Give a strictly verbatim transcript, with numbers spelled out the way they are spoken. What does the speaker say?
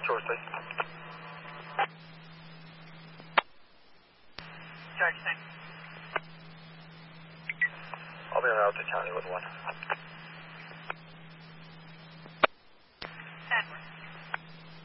source, please. Charge six. I'll be on route to County with one.